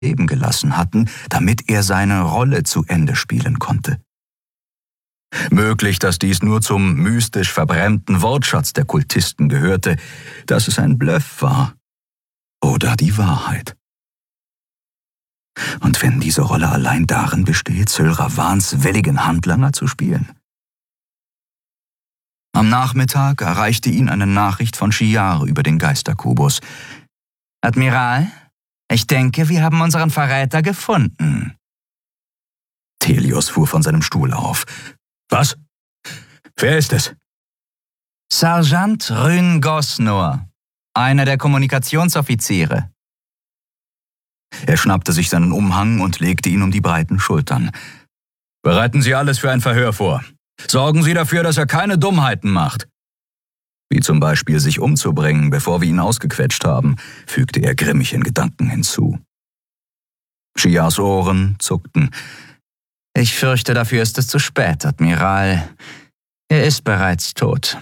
Leben gelassen hatten, damit er seine Rolle zu Ende spielen konnte. Möglich, dass dies nur zum mystisch verbrämten Wortschatz der Kultisten gehörte, dass es ein Bluff war. Oder die Wahrheit. Und wenn diese Rolle allein darin besteht, Syl Ravans willigen Handlanger zu spielen? Am Nachmittag erreichte ihn eine Nachricht von Shiar über den Geisterkubus. »Admiral, ich denke, wir haben unseren Verräter gefunden.« Thelios fuhr von seinem Stuhl auf. »Was? Wer ist es?« »Sergeant Rhyn Gosnor, einer der Kommunikationsoffiziere.« Er schnappte sich seinen Umhang und legte ihn um die breiten Schultern. »Bereiten Sie alles für ein Verhör vor. Sorgen Sie dafür, dass er keine Dummheiten macht.« »Wie zum Beispiel sich umzubringen, bevor wir ihn ausgequetscht haben«, fügte er grimmig in Gedanken hinzu. Shiars Ohren zuckten. »Ich fürchte, dafür ist es zu spät, Admiral. Er ist bereits tot.«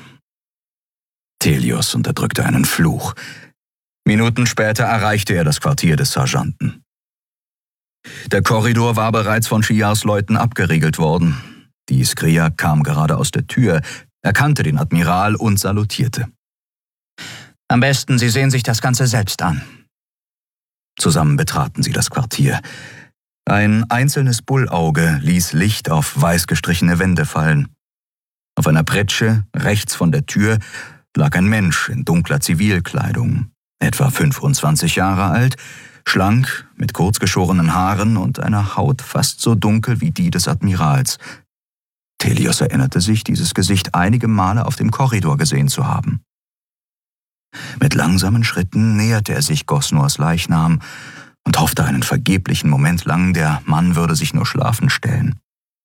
Thelios unterdrückte einen Fluch. Minuten später erreichte er das Quartier des Sergeanten. Der Korridor war bereits von Shiars Leuten abgeriegelt worden. Die Skria kam gerade aus der Tür, erkannte den Admiral und salutierte. »Am besten, Sie sehen sich das Ganze selbst an.« Zusammen betraten sie das Quartier. Ein einzelnes Bullauge ließ Licht auf weiß gestrichene Wände fallen. Auf einer Pritsche, rechts von der Tür, lag ein Mensch in dunkler Zivilkleidung, etwa 25 Jahre alt, schlank, mit kurzgeschorenen Haaren und einer Haut fast so dunkel wie die des Admirals. Thelios erinnerte sich, dieses Gesicht einige Male auf dem Korridor gesehen zu haben. Mit langsamen Schritten näherte er sich Gosnors Leichnam und hoffte einen vergeblichen Moment lang, der Mann würde sich nur schlafen stellen.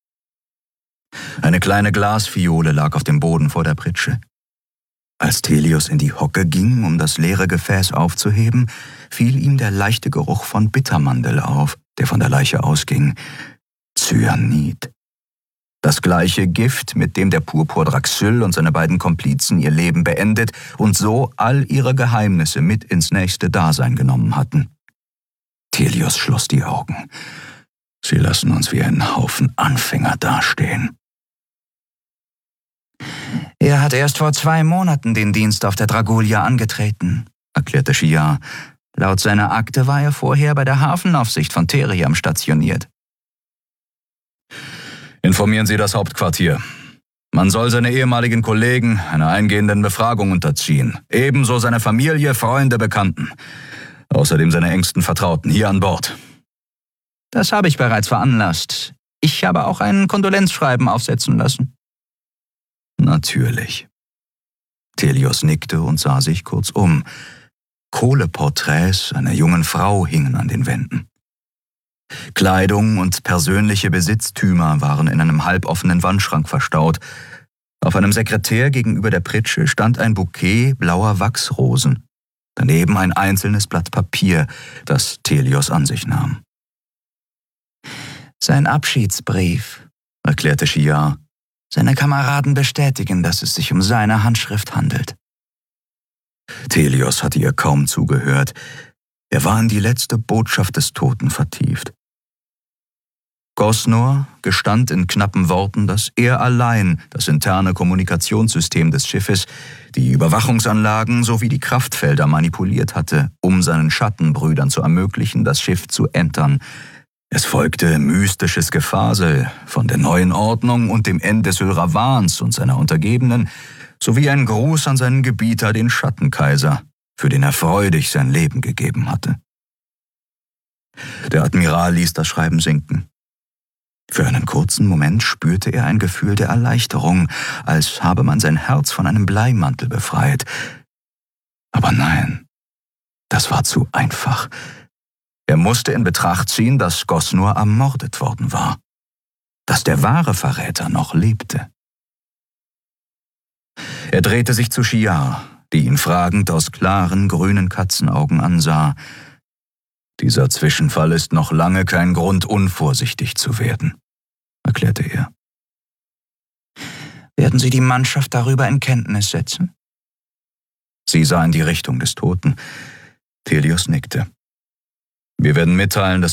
Eine kleine Glasfiole lag auf dem Boden vor der Pritsche. Als Thelios in die Hocke ging, um das leere Gefäß aufzuheben, fiel ihm der leichte Geruch von Bittermandel auf, der von der Leiche ausging. Cyanid. Das gleiche Gift, mit dem der Purpur-Draxyl und seine beiden Komplizen ihr Leben beendet und so all ihre Geheimnisse mit ins nächste Dasein genommen hatten. Thelios schloss die Augen. Sie lassen uns wie ein Haufen Anfänger dastehen. »Er hat erst vor 2 Monaten den Dienst auf der Dragulia angetreten«, erklärte Shiar. »Laut seiner Akte war er vorher bei der Hafenaufsicht von Theriam stationiert.« »Informieren Sie das Hauptquartier. Man soll seine ehemaligen Kollegen einer eingehenden Befragung unterziehen. Ebenso seine Familie, Freunde, Bekannten. Außerdem seine engsten Vertrauten hier an Bord.« »Das habe ich bereits veranlasst. Ich habe auch ein Kondolenzschreiben aufsetzen lassen.« »Natürlich.« Thelios nickte und sah sich kurz um. Kohleporträts einer jungen Frau hingen an den Wänden. Kleidung und persönliche Besitztümer waren in einem halboffenen Wandschrank verstaut. Auf einem Sekretär gegenüber der Pritsche stand ein Bouquet blauer Wachsrosen. Daneben ein einzelnes Blatt Papier, das Thelios an sich nahm. »Sein Abschiedsbrief«, erklärte Shiar. »Seine Kameraden bestätigen, dass es sich um seine Handschrift handelt.« Thelios hatte ihr kaum zugehört. Er war in die letzte Botschaft des Toten vertieft. Gosnor gestand in knappen Worten, dass er allein das interne Kommunikationssystem des Schiffes, die Überwachungsanlagen sowie die Kraftfelder manipuliert hatte, um seinen Schattenbrüdern zu ermöglichen, das Schiff zu entern. Es folgte mystisches Gefasel von der neuen Ordnung und dem Ende Syl Ravans und seiner Untergebenen, sowie ein Gruß an seinen Gebieter, den Schattenkaiser, für den er freudig sein Leben gegeben hatte. Der Admiral ließ das Schreiben sinken. Für einen kurzen Moment spürte er ein Gefühl der Erleichterung, als habe man sein Herz von einem Bleimantel befreit. Aber nein, das war zu einfach. Er musste in Betracht ziehen, dass Gosnor ermordet worden war, dass der wahre Verräter noch lebte. Er drehte sich zu Shiar, die ihn fragend aus klaren, grünen Katzenaugen ansah. »Dieser Zwischenfall ist noch lange kein Grund, unvorsichtig zu werden«, erklärte er. »Werden Sie die Mannschaft darüber in Kenntnis setzen?« Sie sah in die Richtung des Toten. Thelios nickte. Wir werden mitteilen, dass